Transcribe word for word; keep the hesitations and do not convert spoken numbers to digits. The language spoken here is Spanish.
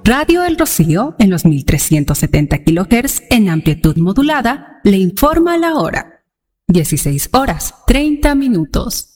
Radio El Rocío, en los mil trescientos setenta kilohertz en amplitud modulada, le informa la hora. dieciséis horas, treinta minutos.